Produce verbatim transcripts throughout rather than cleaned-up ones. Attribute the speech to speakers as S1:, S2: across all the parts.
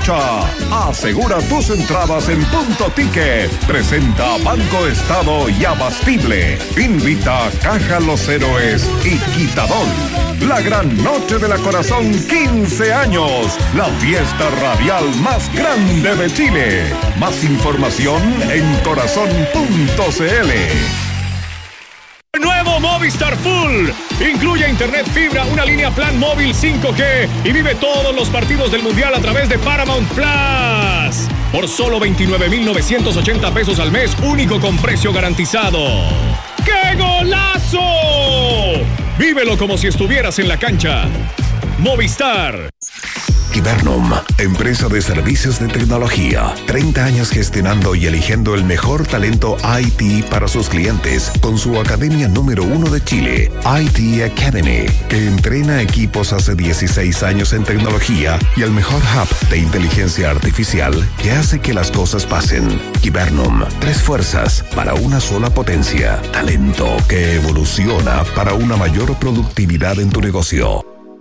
S1: fecha. Asegura tus entradas en Punto Ticket. Presenta Banco Estado y Abastible. Invita Caja Los Héroes y Quitadol. La gran noche de la Corazón, quince años. La fiesta radial más grande de Chile. Más información en corazón punto c l.
S2: Nuevo Movistar Full. Incluye internet fibra, una línea plan móvil cinco G y vive todos los partidos del Mundial a través de Paramount Plus. Por solo veintinueve mil novecientos ochenta pesos al mes, único con precio garantizado. ¡Qué golazo! Vívelo como si estuvieras en la cancha. Movistar.
S1: Kibernum, empresa de servicios de tecnología. treinta años gestionando y eligiendo el mejor talento I T para sus clientes con su academia número uno de Chile, I T Academy, que entrena equipos hace dieciséis años en tecnología y el mejor hub de inteligencia artificial que hace que las cosas pasen. Kibernum, tres fuerzas para una sola potencia. Talento que evoluciona para una mayor productividad en tu negocio.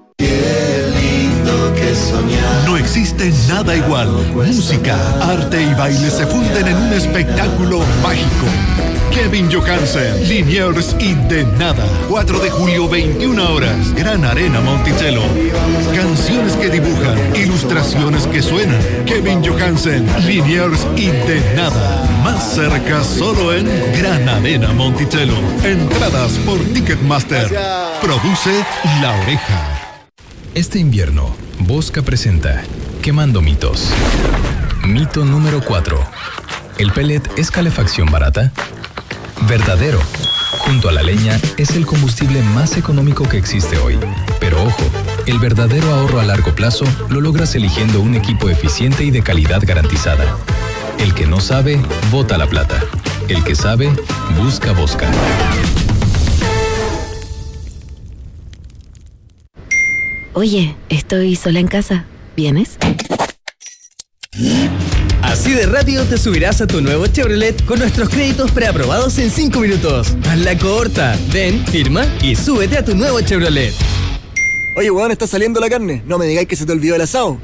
S3: No existe nada igual. Música, arte y baile se funden en un espectáculo mágico. Kevin Johansen, Liniers y De Nada. cuatro de julio, veintiuna horas. Gran Arena Monticello. Canciones que dibujan, ilustraciones que suenan. Kevin Johansen, Liniers y De Nada. Más cerca solo en Gran Arena Monticello. Entradas por Ticketmaster. Produce La Oreja.
S4: Este invierno, Bosca presenta Quemando Mitos. Mito número cuatro. ¿El pellet es calefacción barata? Verdadero. Junto a la leña, es el combustible más económico que existe hoy. Pero ojo, el verdadero ahorro a largo plazo lo logras eligiendo un equipo eficiente y de calidad garantizada. El que no sabe, bota la plata. El que sabe, busca Bosca.
S5: Oye, estoy sola en casa. ¿Vienes?
S6: Así de rápido te subirás a tu nuevo Chevrolet con nuestros créditos preaprobados en cinco minutos. Hazla corta. Ven, firma y súbete a tu nuevo Chevrolet.
S7: Oye, weón, está saliendo la carne. No me digáis que se te olvidó el asado.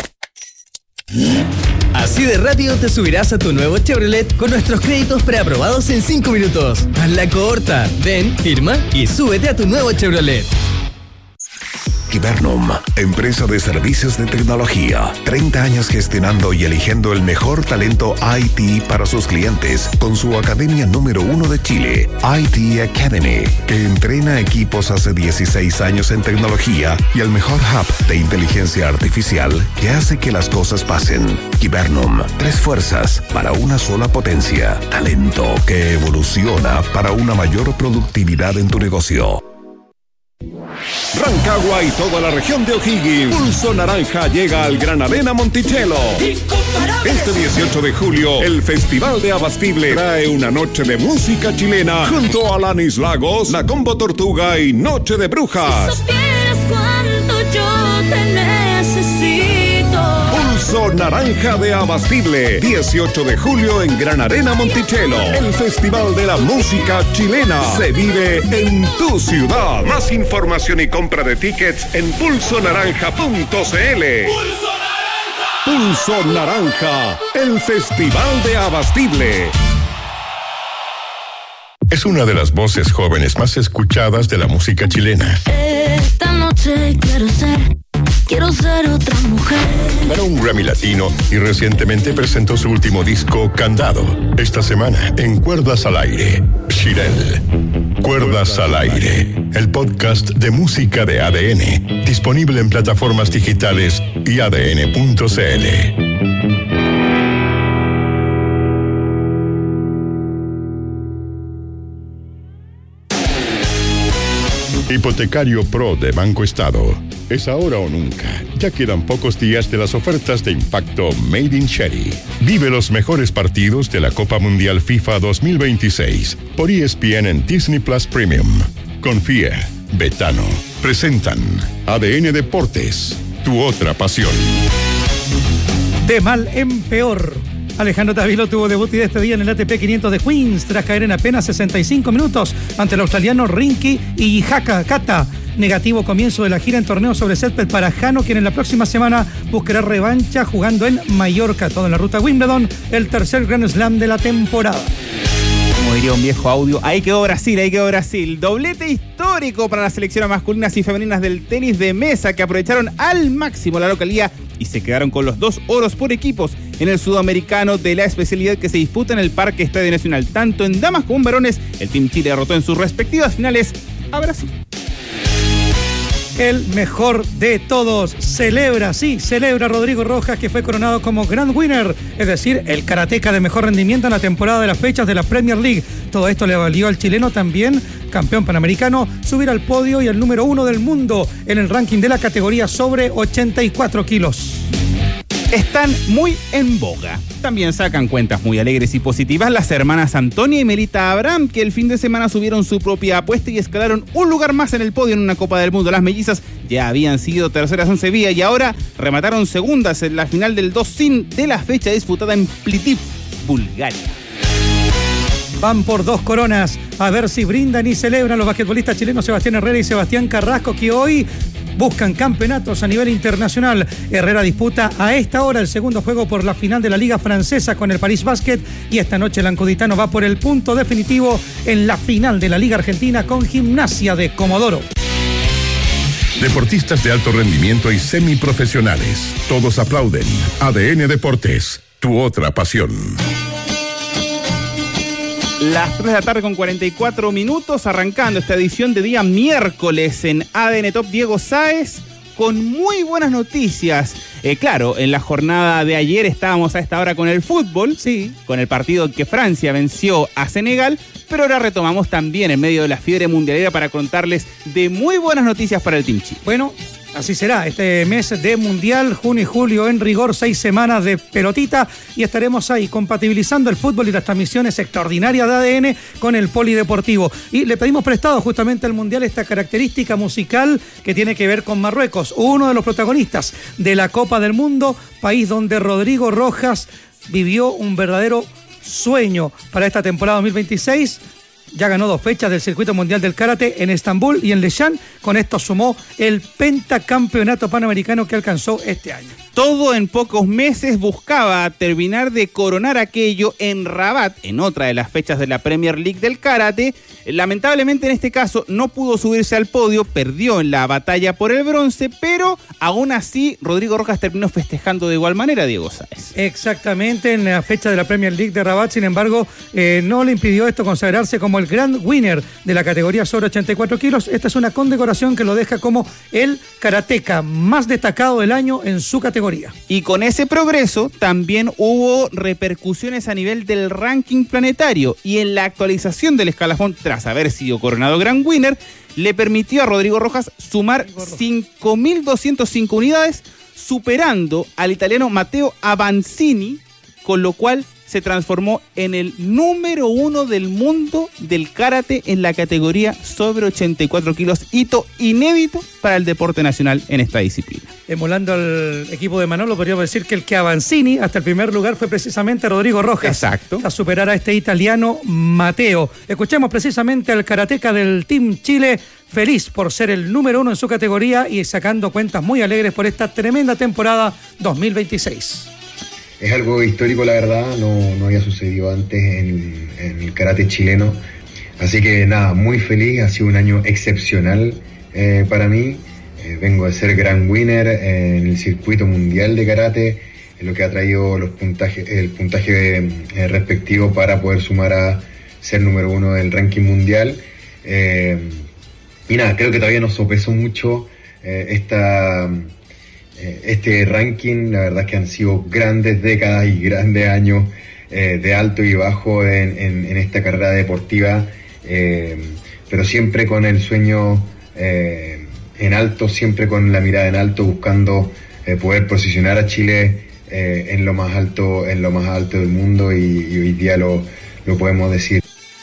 S6: Así de rápido te subirás a tu nuevo Chevrolet con nuestros créditos preaprobados en cinco minutos. Hazla corta. Ven, firma y súbete a tu nuevo Chevrolet.
S1: Kibernum, empresa de servicios de tecnología. treinta años gestionando y eligiendo el mejor talento I T para sus clientes con su academia número uno de Chile, I T Academy, que entrena equipos hace dieciséis años en tecnología y el mejor hub de inteligencia artificial que hace que las cosas pasen. Kibernum, tres fuerzas para una sola potencia. Talento que evoluciona para una mayor productividad en tu negocio. Rancagua y toda la región de O'Higgins. Pulso Naranja llega al Gran Arena Monticello. Este dieciocho de julio, el Festival de Abastible trae una noche de música chilena junto a Alanis Lagos, La Combo Tortuga y Noche de Brujas.
S8: Si supieras cuánto yo te necesito.
S1: Pulso Naranja de Abastible, dieciocho de julio en Gran Arena Monticello. El Festival de la Música Chilena se vive en tu ciudad. Más información y compra de tickets en pulso naranja punto c l. ¡Pulso Naranja! ¡Pulso Naranja! El Festival de Abastible.
S9: Es una de las voces jóvenes más escuchadas de la música chilena.
S8: Esta noche quiero ser, quiero ser otra mujer.
S9: Ganó un Grammy Latino y recientemente presentó su último disco, Candado. Esta semana, en Cuerdas al Aire, Shirel. Cuerdas al Aire, el podcast de música de A D N, disponible en plataformas digitales y a d n punto c l. Hipotecario Pro de Banco Estado. Es ahora o nunca. Ya quedan pocos días de las ofertas de impacto Made in Sherry. Vive los mejores partidos de la Copa Mundial FIFA dos mil veintiséis por E S P N en Disney Plus Premium. Confía, Betano. Presentan A D N Deportes, tu otra pasión.
S10: De mal en peor. Alejandro Tavilo tuvo debut y este día en el A T P quinientos de Queens tras caer en apenas sesenta y cinco minutos ante el australiano Rinky y Haka Kata. negativo comienzo de la gira en torneo sobre césped para Jano, quien en la próxima semana buscará revancha jugando en Mallorca, todo en la ruta Wimbledon, el tercer Grand Slam de la temporada.
S11: Como diría un viejo audio, ahí quedó Brasil, ahí quedó Brasil. Doblete histórico para las selecciones masculinas y femeninas del tenis de mesa, que aprovecharon al máximo la localía y se quedaron con los dos oros por equipos en el sudamericano de la especialidad que se disputa en el Parque Estadio Nacional. Tanto en damas como en varones, el Team Chile derrotó en sus respectivas finales a Brasil.
S10: El mejor de todos celebra, sí, celebra Rodrigo Rojas, que fue coronado como Grand Winner, es decir, el karateca de mejor rendimiento en la temporada de las fechas de la Premier League. Todo esto le valió al chileno, también campeón panamericano, subir al podio y al número uno del mundo en el ranking de la categoría sobre ochenta y cuatro kilos.
S11: Están muy en boga. También sacan cuentas muy alegres y positivas las hermanas Antonia y Melita Abraham, que el fin de semana subieron su propia apuesta y escalaron un lugar más en el podio en una Copa del Mundo. Las mellizas ya habían sido terceras en Sevilla y ahora remataron segundas en la final del dos sin de la fecha disputada en Plovdiv, Bulgaria.
S10: Van por dos coronas, a ver si brindan y celebran los basquetbolistas chilenos Sebastián Herrera y Sebastián Carrasco, que hoy buscan campeonatos a nivel internacional. Herrera disputa a esta hora el segundo juego por la final de la Liga Francesa con el París Basket, y esta noche el ancuditano va por el punto definitivo en la final de la Liga Argentina con Gimnasia de Comodoro.
S9: Deportistas de alto rendimiento y semiprofesionales, todos aplauden. A D N Deportes, tu otra pasión.
S11: Las tres de la tarde con cuarenta y cuatro minutos, arrancando esta edición de día miércoles en A D N Top. Diego Sáez con muy buenas noticias. Eh, claro, en la jornada de ayer estábamos a esta hora con el fútbol, sí, con el partido en que Francia venció a Senegal, pero ahora retomamos también en medio de la fiebre mundialera para contarles de muy buenas noticias para el Team Chile.
S10: Bueno, así será, este mes de Mundial, junio y julio en rigor, seis semanas de pelotita, y estaremos ahí compatibilizando el fútbol y las transmisiones extraordinarias de A D N con el polideportivo. Y le pedimos prestado justamente al Mundial esta característica musical que tiene que ver con Marruecos, uno de los protagonistas de la Copa del Mundo, país donde Rodrigo Rojas vivió un verdadero sueño para esta temporada dos mil veintiséis. Ya ganó dos fechas del circuito mundial del karate en Estambul y en Lechán. Con esto sumó el pentacampeonato panamericano que alcanzó este año.
S11: Todo en pocos meses buscaba terminar de coronar aquello en Rabat, en otra de las fechas de la Premier League del karate. Lamentablemente en este caso no pudo subirse al podio, perdió en la batalla por el bronce, pero aún así Rodrigo Rojas terminó festejando de igual manera, Diego Sáez.
S10: Exactamente, en la fecha de la Premier League de Rabat, sin embargo, eh, no le impidió esto consagrarse como el Grand Winner de la categoría sobre ochenta y cuatro kilos. Esta es una condecoración que lo deja como el karateca más destacado del año en su categoría.
S11: Y con ese progreso también hubo repercusiones a nivel del ranking planetario, y en la actualización del escalafón tras haber sido coronado Grand Winner, le permitió a Rodrigo Rojas sumar cinco mil doscientas cinco unidades, superando al italiano Matteo Avanzini, con lo cual se transformó en el número uno del mundo del karate en la categoría sobre ochenta y cuatro kilos, hito inédito para el deporte nacional en esta disciplina.
S10: Emulando al equipo de Manolo, podríamos decir que el que Avanzini hasta el primer lugar fue precisamente Rodrigo Rojas.
S11: Exacto.
S10: A superar a este italiano Matteo. Escuchemos precisamente al karateca del Team Chile, feliz por ser el número uno en su categoría y sacando cuentas muy alegres por esta tremenda temporada dos mil veintiséis.
S12: Es algo histórico, la verdad, no, no había sucedido antes en, en el karate chileno. Así que nada, muy feliz, ha sido un año excepcional eh, para mí. Eh, vengo de ser Grand Winner en el circuito mundial de karate, en lo que ha traído los puntajes, el puntaje eh, respectivo para poder sumar a ser número uno del ranking mundial. Eh, y nada, creo que todavía nos sopesó mucho eh, esta... este ranking. La verdad es que han sido grandes décadas y grandes años eh, de alto y bajo en, en, en esta carrera deportiva, eh, pero siempre con el sueño eh, en alto, siempre con la mirada en alto, buscando eh, poder posicionar a Chile eh, en lo más alto, en lo más alto del mundo, y, y hoy día lo, lo podemos decir.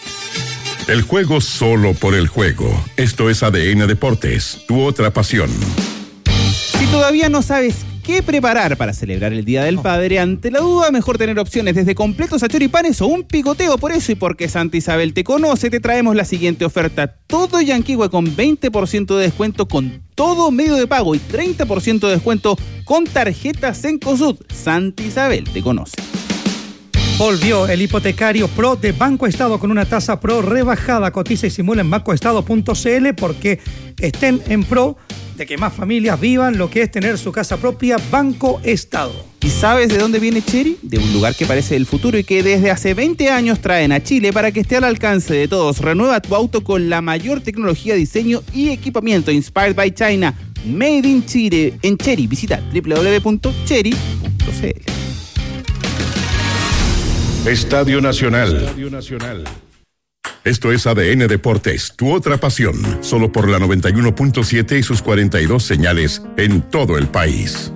S9: El juego solo por el juego. Esto es A D N Deportes, tu otra pasión.
S11: Si todavía no sabes qué preparar para celebrar el Día del Padre, ante la duda, mejor tener opciones desde completos a choripanes o un picoteo. Por eso y porque Santa Isabel te conoce, te traemos la siguiente oferta. Todo Yanquihue con veinte por ciento de descuento con todo medio de pago y treinta por ciento de descuento con tarjetas Cencosud. Santa Isabel te conoce.
S10: Volvió el hipotecario Pro de Banco Estado con una tasa Pro rebajada. Cotiza y simula en banco estado punto c l porque estén en pro de que más familias vivan lo que es tener su casa propia. Banco Estado.
S11: ¿Y sabes de dónde viene Chery? De un lugar que parece el futuro y que desde hace veinte años traen a Chile para que esté al alcance de todos. Renueva tu auto con la mayor tecnología, diseño y equipamiento. Inspired by China. Made in Chile. En Chery. Visita doble u doble u doble u punto chery punto c l.
S9: Estadio Nacional. Estadio Nacional. Esto es A D N Deportes, tu otra pasión. Solo por la noventa y uno punto siete y sus cuarenta y dos señales en todo el país.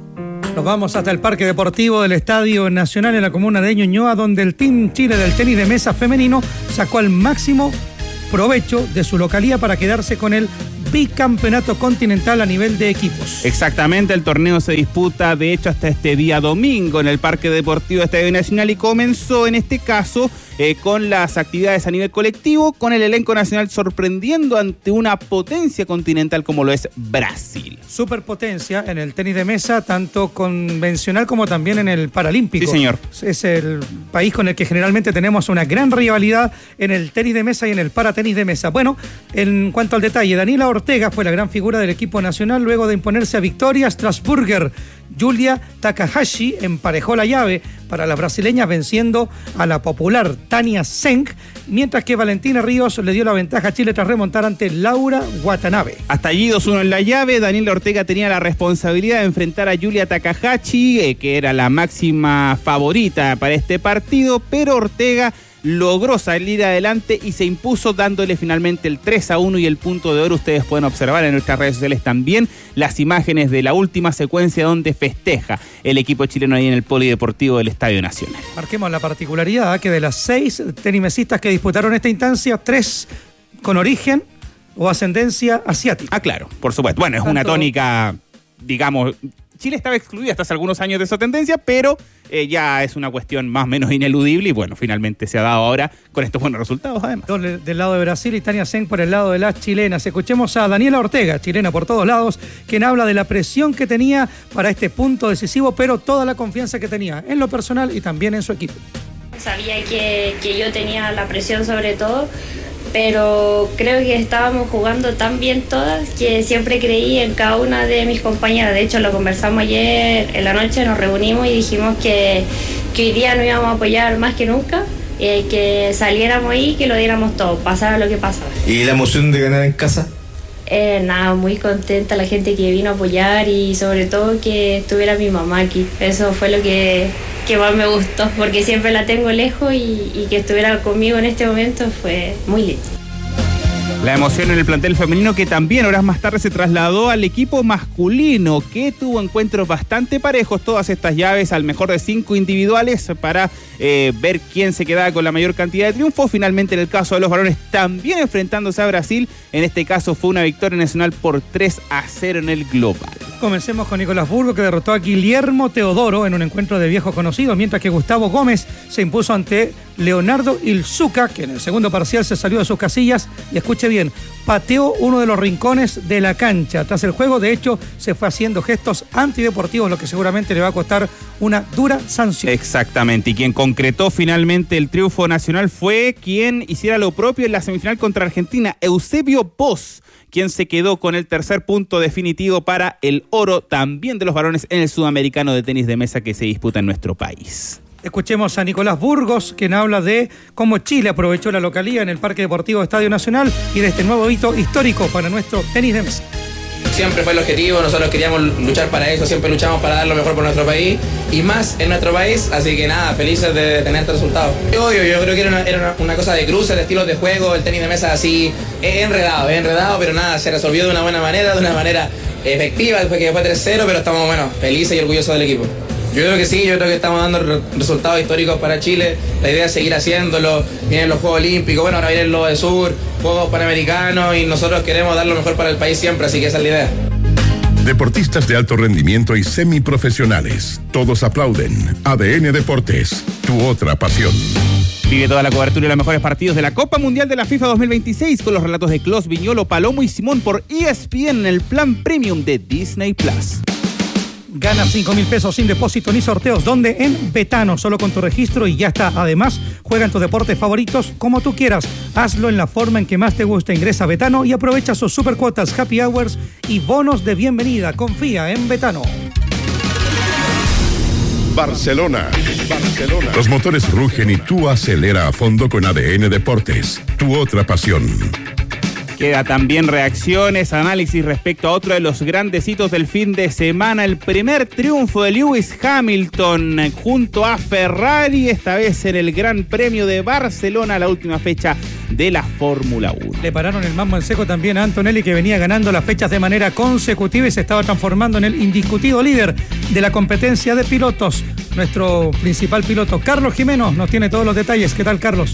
S10: Nos vamos hasta el Parque Deportivo del Estadio Nacional en la comuna de Ñuñoa, donde el Team Chile del tenis de mesa femenino sacó al máximo provecho de su localía para quedarse con el bicampeonato continental a nivel de equipos.
S11: Exactamente, el torneo se disputa de hecho hasta este día domingo en el Parque Deportivo Estadio Nacional y comenzó en este caso eh, con las actividades a nivel colectivo, con el elenco nacional sorprendiendo ante una potencia continental como lo es Brasil.
S10: Superpotencia en el tenis de mesa, tanto convencional como también en el paralímpico.
S11: Sí, señor.
S10: Es el país con el que generalmente tenemos una gran rivalidad en el tenis de mesa y en el paratenis de mesa. Bueno, en cuanto al detalle, Daniela Ortega fue la gran figura del equipo nacional luego de imponerse a Victoria Strasburger. Yulia Takahashi emparejó la llave para las brasileñas venciendo a la popular Tania Senk, mientras que Valentina Ríos le dio la ventaja a Chile tras remontar ante Laura Watanabe.
S11: Hasta allí dos uno en la llave. Daniela Ortega tenía la responsabilidad de enfrentar a Yulia Takahashi, eh, que era la máxima favorita para este partido, pero Ortega logró salir adelante y se impuso dándole finalmente el tres a uno y el punto de oro. Ustedes pueden observar en nuestras redes sociales también las imágenes de la última secuencia donde festeja el equipo chileno ahí en el Polideportivo del Estadio Nacional.
S10: Marquemos la particularidad que de las seis tenismesistas que disputaron esta instancia, tres con origen o ascendencia asiática.
S11: Ah, claro, por supuesto. Bueno, es Tanto... una tónica, digamos... Chile estaba excluida hasta hace algunos años de esa tendencia, pero eh, ya es una cuestión más o menos ineludible y bueno, finalmente se ha dado ahora con estos buenos resultados además.
S10: Dos del lado de Brasil y Tania Senk por el lado de las chilenas. Escuchemos a Daniela Ortega, chilena por todos lados, quien habla de la presión que tenía para este punto decisivo, pero toda la confianza que tenía en lo personal y también en su equipo.
S13: Sabía que, que yo tenía la presión sobre todo, pero creo que estábamos jugando tan bien todas que siempre creí en cada una de mis compañeras. De hecho, lo conversamos ayer en la noche, nos reunimos y dijimos que, que hoy día nos íbamos a apoyar más que nunca, eh, que saliéramos ahí y que lo diéramos todo, pasara lo que pasara.
S14: ¿Y la emoción de ganar en casa?
S13: Eh, nada, muy contenta, la gente que vino a apoyar y sobre todo que estuviera mi mamá aquí. Eso fue lo que, que más me gustó, porque siempre la tengo lejos y, y que estuviera conmigo en este momento fue muy lindo.
S11: La emoción en el plantel femenino que también horas más tarde se trasladó al equipo masculino, que tuvo encuentros bastante parejos, todas estas llaves al mejor de cinco individuales para eh, ver quién se quedaba con la mayor cantidad de triunfos. Finalmente en el caso de los varones también enfrentándose a Brasil, en este caso fue una victoria nacional por tres a cero en el global.
S10: Comencemos con Nicolás Burgo, que derrotó a Guillermo Teodoro en un encuentro de viejos conocidos, mientras que Gustavo Gómez se impuso ante Leonardo Ilzuca, que en el segundo parcial se salió de sus casillas y, escuche bien, pateó uno de los rincones de la cancha. Tras el juego, de hecho, se fue haciendo gestos antideportivos, lo que seguramente le va a costar una dura sanción.
S11: Exactamente, y quien concretó finalmente el triunfo nacional fue quien hiciera lo propio en la semifinal contra Argentina, Eusebio Pos, quien se quedó con el tercer punto definitivo para el oro también de los varones en el sudamericano de tenis de mesa que se disputa en nuestro país.
S10: Escuchemos a Nicolás Burgos, quien habla de cómo Chile aprovechó la localía en el Parque Deportivo Estadio Nacional y de este nuevo hito histórico para nuestro tenis de mesa.
S15: Siempre fue el objetivo, nosotros queríamos luchar para eso, siempre luchamos para dar lo mejor por nuestro país y más en nuestro país, así que nada, felices de tener este resultado. Obvio, yo creo que era una, era una, una cosa de cruces, de estilos de juego, el tenis de mesa así, es enredado, es enredado, pero nada, se resolvió de una buena manera, de una manera efectiva, después que fue tres cero, pero estamos, bueno, felices y orgullosos del equipo. Yo creo que sí, yo creo que estamos dando re- resultados históricos para Chile, la idea es seguir haciéndolo, vienen los Juegos Olímpicos, bueno, ahora vienen los de Sur, Juegos Panamericanos y nosotros queremos dar lo mejor para el país siempre, así que esa es la idea.
S9: Deportistas de alto rendimiento y semiprofesionales. Todos aplauden. A D N Deportes, tu otra pasión.
S11: Vive toda la cobertura y los mejores partidos de la Copa Mundial de la FIFA dos mil veintiséis con los relatos de Clos, Viñolo, Palomo y Simón por E S P N en el plan premium de Disney Plus.
S10: Gana cinco mil pesos sin depósito ni sorteos. ¿Dónde? En Betano, solo con tu registro y ya está. Además, juega en tus deportes favoritos como tú quieras. Hazlo en la forma en que más te guste. Ingresa a Betano y aprovecha sus super cuotas, happy hours y bonos de bienvenida. Confía en Betano.
S9: Barcelona. Barcelona. Los motores rugen y tú acelera a fondo con A D N Deportes, tu otra pasión.
S11: Queda también reacciones, análisis respecto a otro de los grandes hitos del fin de semana, el primer triunfo de Lewis Hamilton junto a Ferrari, esta vez en el Gran Premio de Barcelona, la última fecha de la Fórmula uno.
S10: Le pararon el mambo en seco también a Antonelli, que venía ganando las fechas de manera consecutiva y se estaba transformando en el indiscutido líder de la competencia de pilotos. Nuestro principal piloto, Carlos Jimeno, nos tiene todos los detalles. ¿Qué tal, Carlos?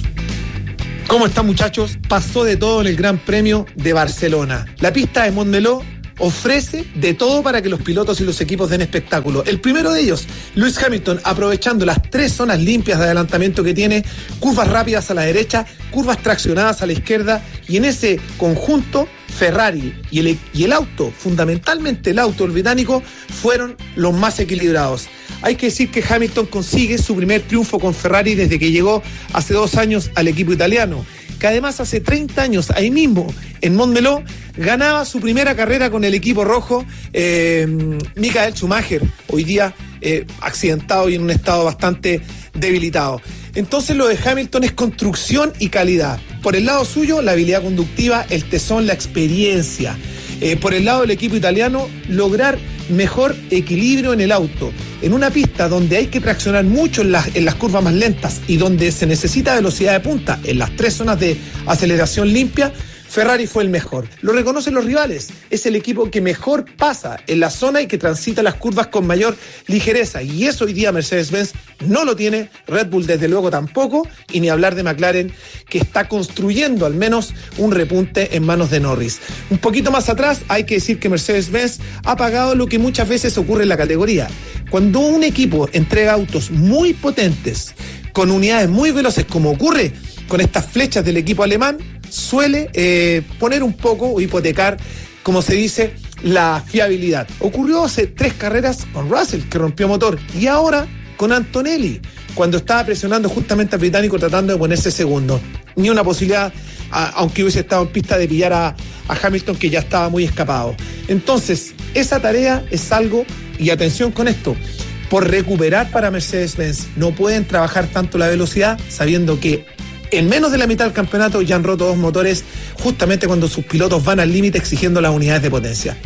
S16: ¿Cómo están, muchachos? Pasó de todo en el Gran Premio de Barcelona. La pista de Montmeló ofrece de todo para que los pilotos y los equipos den espectáculo. El primero de ellos, Lewis Hamilton, aprovechando las tres zonas limpias de adelantamiento que tiene, curvas rápidas a la derecha, curvas traccionadas a la izquierda, y en ese conjunto Ferrari y el, y el auto, fundamentalmente el auto, el británico, fueron los más equilibrados. Hay que decir que Hamilton consigue su primer triunfo con Ferrari desde que llegó hace dos años al equipo italiano, que además hace treinta años, ahí mismo, en Montmeló, ganaba su primera carrera con el equipo rojo, eh, Michael Schumacher, hoy día eh, accidentado y en un estado bastante debilitado. Entonces lo de Hamilton es construcción y calidad. Por el lado suyo, la habilidad conductiva, el tesón, la experiencia. Eh, por el lado del equipo italiano, lograr mejor equilibrio en el auto. En una pista donde hay que traccionar mucho en las, en las curvas más lentas y donde se necesita velocidad de punta en las tres zonas de aceleración limpia, Ferrari fue el mejor. Lo reconocen los rivales. Es el equipo que mejor pasa en la zona y que transita las curvas con mayor ligereza. Y eso hoy día Mercedes-Benz no lo tiene. Red Bull desde luego tampoco. Y ni hablar de McLaren, que está construyendo al menos un repunte en manos de Norris. Un poquito más atrás hay que decir que Mercedes-Benz ha pagado lo que muchas veces ocurre en la categoría. Cuando un equipo entrega autos muy potentes, con unidades muy veloces, como ocurre con estas flechas del equipo alemán, suele eh, poner un poco o hipotecar, como se dice, la fiabilidad. Ocurrió hace tres carreras con Russell, que rompió motor, y ahora con Antonelli, cuando estaba presionando justamente al británico tratando de ponerse segundo. Ni una posibilidad, a, aunque hubiese estado en pista, de pillar a, a Hamilton, que ya estaba muy escapado. Entonces, esa tarea es algo, y atención con esto, por recuperar para Mercedes-Benz. No pueden trabajar tanto la velocidad, sabiendo que en menos de la mitad del campeonato ya han roto dos motores, justamente cuando sus pilotos van al límite exigiendo las unidades de potencia.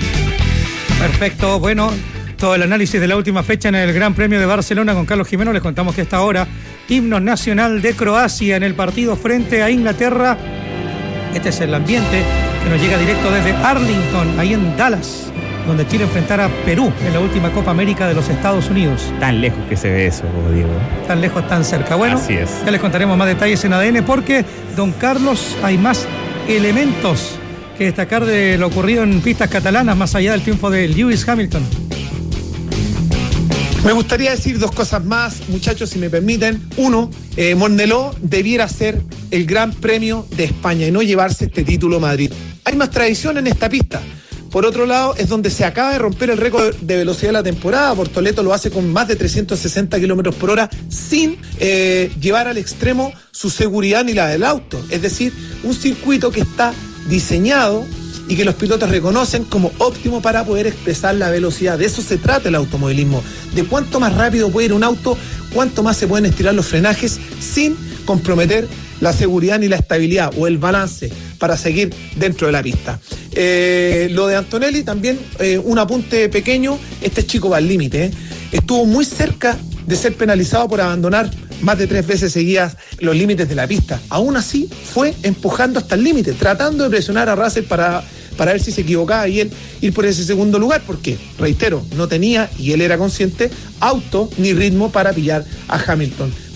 S10: Perfecto, bueno, todo el análisis de la última fecha en el Gran Premio de Barcelona con Carlos Jimeno. Les contamos que esta hora, himno nacional de Croacia en el partido frente a Inglaterra. Este es el ambiente que nos llega directo desde Arlington, ahí en Dallas, donde Chile enfrentará a Perú en la última Copa América de los Estados Unidos.
S11: Tan lejos que se ve eso, Diego.
S10: Tan lejos, tan cerca. Bueno,
S11: así es.
S10: Ya les contaremos más detalles en A D N, porque, don Carlos, hay más elementos que destacar de lo ocurrido en pistas catalanas, más allá del triunfo de Lewis Hamilton.
S16: Me gustaría decir dos cosas más, muchachos, si me permiten. Uno, eh, Montmeló debiera ser el Gran Premio de España y no llevarse este título Madrid. Hay más tradición en esta pista. Por otro lado, es donde se acaba de romper el récord de velocidad de la temporada. Bortoleto lo hace con más de trescientos sesenta kilómetros por hora sin eh, llevar al extremo su seguridad ni la del auto. Es decir, un circuito que está diseñado y que los pilotos reconocen como óptimo para poder expresar la velocidad. De eso se trata el automovilismo. De cuánto más rápido puede ir un auto, cuánto más se pueden estirar los frenajes sin comprometer la seguridad ni la estabilidad o el balance para seguir dentro de la pista. Eh, lo de Antonelli también, eh, un apunte pequeño. Este chico va al límite, ¿eh? Estuvo muy cerca de ser penalizado por abandonar más de tres veces seguidas los límites de la pista. Aún así fue empujando hasta el límite, tratando de presionar a Russell para, para ver si se equivocaba y él ir por ese segundo lugar, porque, reitero, no tenía, y él era consciente, auto ni ritmo para pillar a Hamilton.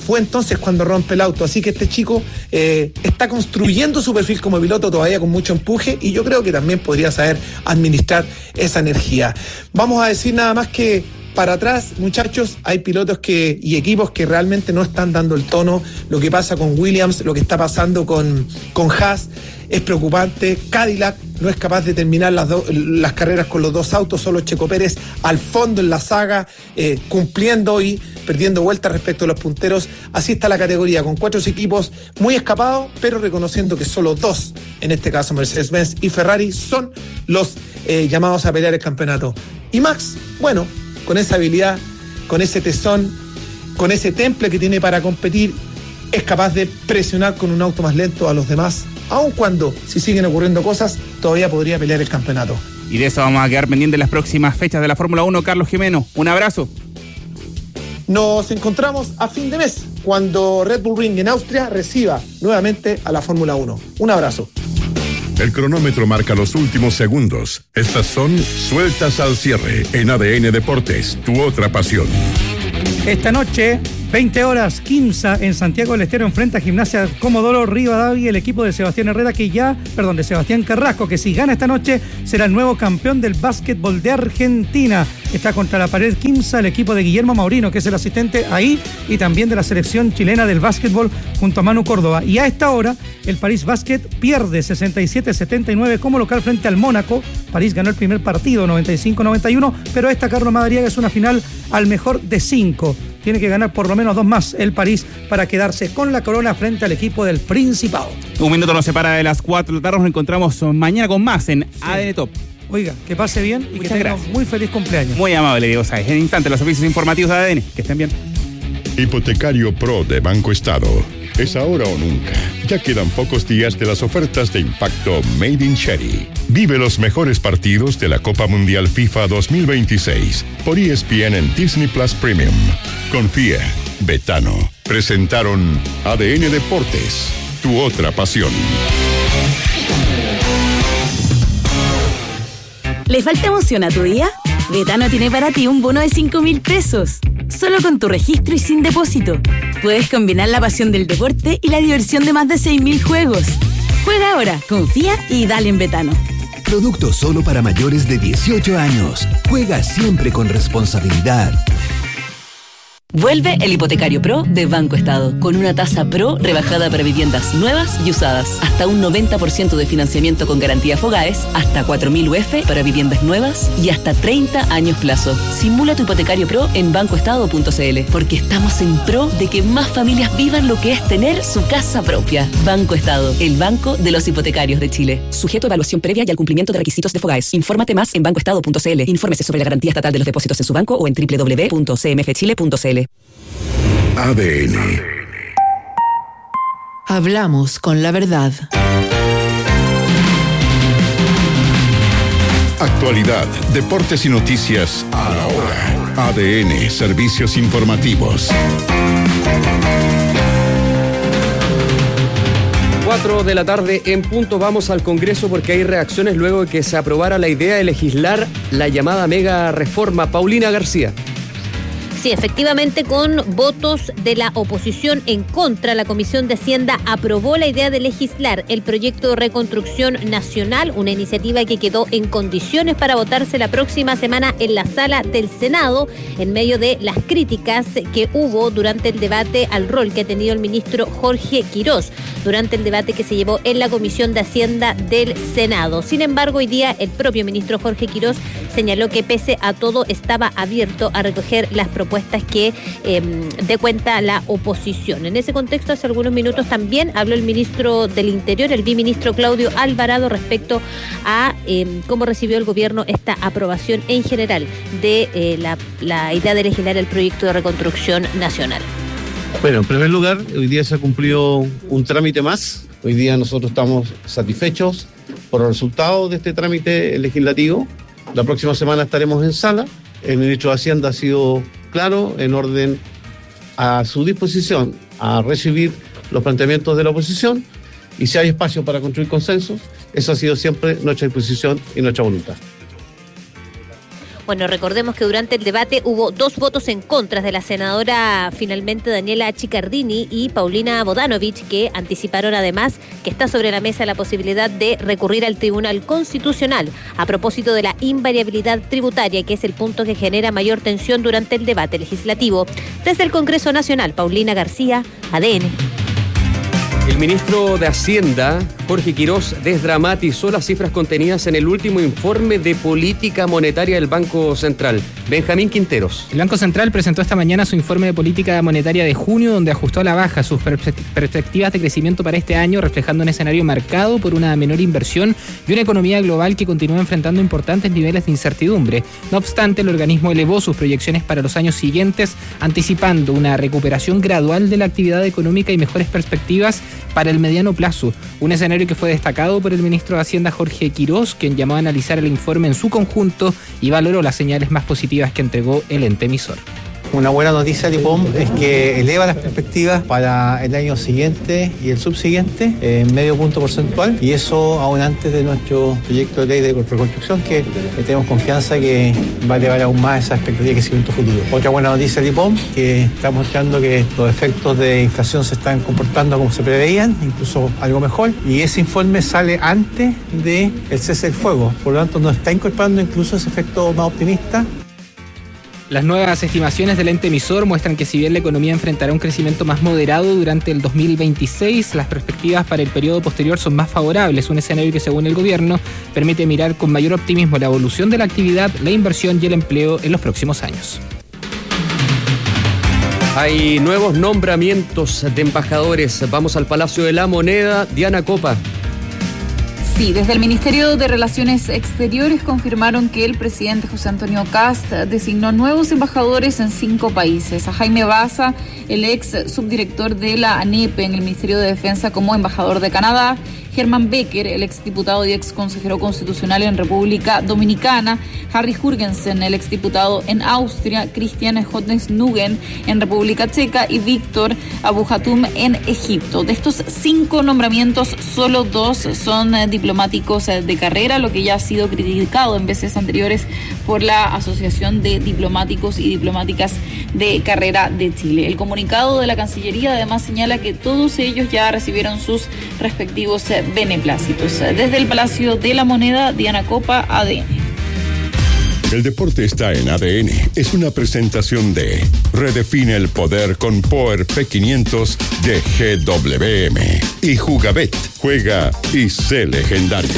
S16: fue entonces cuando rompe el auto. Así que este chico eh, está construyendo su perfil como piloto todavía con mucho empuje y yo creo que también podría saber administrar esa energía. Vamos a decir nada más que para atrás, muchachos, hay pilotos que y equipos que realmente no están dando el tono. Lo que pasa con Williams, lo que está pasando con, con Haas, es preocupante. Cadillac no es capaz de terminar las, do, las carreras con los dos autos, solo Checo Pérez al fondo en la saga, eh, cumpliendo y perdiendo vueltas respecto a los punteros. Así está la categoría, con cuatro equipos muy escapados, pero reconociendo que solo dos, en este caso Mercedes-Benz y Ferrari, son los eh, llamados a pelear el campeonato. Y Max, bueno, con esa habilidad, con ese tesón, con ese temple que tiene para competir, es capaz de presionar con un auto más lento a los demás, aun cuando, si siguen ocurriendo cosas, todavía podría pelear el campeonato.
S11: Y de eso vamos a quedar pendientes las próximas fechas de la Fórmula uno. Carlos Jimeno, un abrazo.
S16: Nos encontramos a fin de mes, cuando Red Bull Ring en Austria reciba nuevamente a la Fórmula uno. Un abrazo.
S9: El cronómetro marca los últimos segundos. Estas son Sueltas al Cierre en A D N Deportes, tu otra pasión.
S10: Esta noche, veinte horas, Quimsa en Santiago del Estero enfrenta a Gimnasia Comodoro Rivadavia, el equipo de Sebastián Herrera, que ya, perdón, de Sebastián Carrasco, que si gana esta noche será el nuevo campeón del básquetbol de Argentina. Está contra la pared Quimsa, el equipo de Guillermo Maurino, que es el asistente ahí, y también de la selección chilena del básquetbol junto a Manu Córdoba. Y a esta hora, el París Basket pierde sesenta y siete a setenta y nueve como local frente al Mónaco. París ganó el primer partido, noventa y cinco a noventa y uno, pero esta, Carlos Madariaga, es una final al mejor de cinco. Tiene que ganar por lo menos dos más el París para quedarse con la corona frente al equipo del Principado.
S11: Un minuto nos separa de las cuatro de la tarde. Nos encontramos mañana con más en sí. A D N Top.
S10: Oiga, que pase bien y Muchas que tenga un muy feliz cumpleaños.
S11: Muy amable, Diego Sáez. En instante, los servicios informativos de A D N. Que estén bien.
S9: Hipotecario Pro de Banco Estado. Es ahora o nunca. Ya quedan pocos días de las ofertas de impacto Made in Cherry. Vive los mejores partidos de la Copa Mundial FIFA dos mil veintiséis por E S P N en Disney Plus Premium. Confía, Betano. Presentaron A D N Deportes, tu otra pasión.
S5: ¿Le falta emoción a tu día? Betano tiene para ti un bono de cinco mil pesos. Solo con tu registro y sin depósito. Puedes combinar la pasión del deporte y la diversión de más de seis mil juegos. Juega ahora, confía y dale en Betano.
S17: Producto solo para mayores de dieciocho años. Juega siempre con responsabilidad.
S5: Vuelve el Hipotecario Pro de Banco Estado, con una tasa Pro rebajada para viviendas nuevas y usadas, hasta un noventa por ciento de financiamiento con garantía Fogaes, hasta cuatro mil U F para viviendas nuevas y hasta treinta años plazo. Simula tu Hipotecario Pro en banco estado punto c l, porque estamos en pro de que más familias vivan lo que es tener su casa propia. Banco Estado, el banco de los hipotecarios de Chile. Sujeto a evaluación previa y al cumplimiento de requisitos de Fogaes. Infórmate más en banco estado punto c l. Infórmese sobre la garantía estatal de los depósitos en su banco o en doble u doble u doble u punto c m f chile punto c l.
S1: A D N.
S18: Hablamos con la verdad.
S9: Actualidad, deportes y noticias a la hora. A D N, servicios informativos.
S19: cuatro de la tarde en punto. Vamos al Congreso porque hay reacciones luego de que se aprobara la idea de legislar la llamada mega reforma. Paulina García.
S20: Sí, efectivamente, con votos de la oposición en contra, la Comisión de Hacienda aprobó la idea de legislar el proyecto de reconstrucción nacional, una iniciativa que quedó en condiciones para votarse la próxima semana en la sala del Senado, en medio de las críticas que hubo durante el debate al rol que ha tenido el ministro Jorge Quirós, durante el debate que se llevó en la Comisión de Hacienda del Senado. Sin embargo, hoy día el propio ministro Jorge Quirós señaló que pese a todo estaba abierto a recoger las propuestas que eh, dé cuenta la oposición. En ese contexto, hace algunos minutos también habló el ministro del Interior, el biministro Claudio Alvarado, respecto a eh, cómo recibió el gobierno esta aprobación en general de eh, la, la idea de legislar el proyecto de reconstrucción nacional.
S21: Bueno, en primer lugar, hoy día se ha cumplido un trámite más. Hoy día nosotros estamos satisfechos por los resultados de este trámite legislativo. La próxima semana estaremos en sala. El ministro de Hacienda ha sido claro en orden a su disposición a recibir los planteamientos de la oposición, y si hay espacio para construir consensos, eso ha sido siempre nuestra disposición y nuestra voluntad.
S20: Bueno, recordemos que durante el debate hubo dos votos en contra de la senadora finalmente Daniela Chiccardini y Paulina Bodanovich, que anticiparon además que está sobre la mesa la posibilidad de recurrir al Tribunal Constitucional a propósito de la invariabilidad tributaria, que es el punto que genera mayor tensión durante el debate legislativo. Desde el Congreso Nacional, Paulina García, A D N.
S19: El ministro de Hacienda, Jorge Quirós, desdramatizó las cifras contenidas en el último informe de política monetaria del Banco Central. Benjamín Quinteros.
S2: El Banco Central presentó esta mañana su informe de política monetaria de junio, donde ajustó a la baja sus perspectivas de crecimiento para este año, reflejando un escenario marcado por una menor inversión y una economía global que continúa enfrentando importantes niveles de incertidumbre. No obstante, el organismo elevó sus proyecciones para los años siguientes, anticipando una recuperación gradual de la actividad económica y mejores perspectivas para el mediano plazo, un escenario que fue destacado por el ministro de Hacienda Jorge Quirós, quien llamó a analizar el informe en su conjunto y valoró las señales más positivas que entregó el ente emisor.
S22: Una buena noticia de I P O M es que eleva las perspectivas para el año siguiente y el subsiguiente en medio punto porcentual, y eso aún antes de nuestro proyecto de ley de reconstrucción, que tenemos confianza que va a elevar aún más esa expectativa de crecimiento futuro. Otra buena noticia de I P O M, que está mostrando que los efectos de inflación se están comportando como se preveían, incluso algo mejor, y ese informe sale antes del cese del fuego, por lo tanto nos está incorporando incluso ese efecto más optimista.
S2: Las nuevas estimaciones del ente emisor muestran que si bien la economía enfrentará un crecimiento más moderado durante el dos mil veintiséis, las perspectivas para el periodo posterior son más favorables, un escenario que según el gobierno permite mirar con mayor optimismo la evolución de la actividad, la inversión y el empleo en los próximos años.
S19: Hay nuevos nombramientos de embajadores. Vamos al Palacio de la Moneda. Diana Copa.
S23: Sí, desde el Ministerio de Relaciones Exteriores confirmaron que el presidente José Antonio Kast designó nuevos embajadores en cinco países. A Jaime Baza, el ex subdirector de la ANEP en el Ministerio de Defensa, como embajador de Canadá. Germán Becker, el exdiputado y ex consejero constitucional en República Dominicana. Harry Jurgensen, el exdiputado en Austria. Christian Hotnesnugen en República Checa y Víctor Abu Hatum en Egipto. De estos cinco nombramientos, solo dos son eh, diplomáticos eh, de carrera, lo que ya ha sido criticado en veces anteriores por la Asociación de Diplomáticos y Diplomáticas de Carrera de Chile. El comunicado de la Cancillería además señala que todos ellos ya recibieron sus respectivos eh, beneplácitos. Desde el Palacio de la Moneda, Diana Copa, A D N.
S9: El deporte está en A D N. Es una presentación de Redefine el poder con Power P quinientos de G W M. Y Jugabet. Juega y sé legendario.